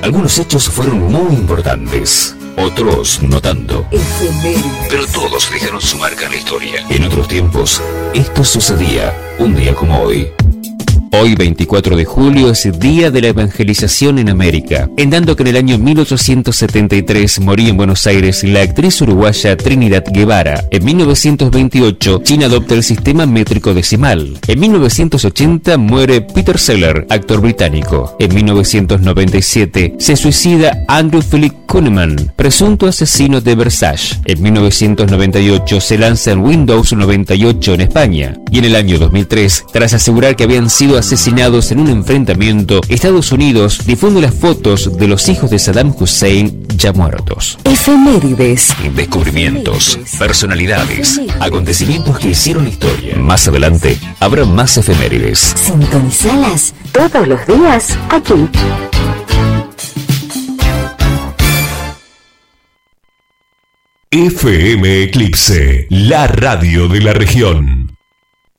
Algunos hechos fueron muy importantes, otros no tanto. Pero todos dejaron su marca en la historia. En otros tiempos, esto sucedía un día como hoy. Hoy, 24 de julio, es el Día de la Evangelización en América, en tanto que en el año 1873 moría en Buenos Aires la actriz uruguaya Trinidad Guevara. En 1928, China adopta el sistema métrico decimal. En 1980 muere Peter Sellers, actor británico. En 1997 se suicida Andrew Philip Kuhneman, presunto asesino de Versace. En 1998 se lanza en Windows 98 en España. Y en el año 2003, tras asegurar que habían sido asesinados en un enfrentamiento, Estados Unidos difunde las fotos de los hijos de Saddam Hussein ya muertos. Efemérides. Descubrimientos, personalidades, acontecimientos que hicieron historia. Más adelante habrá más efemérides. Sintonizalas todos los días aquí. FM Eclipse, la radio de la región.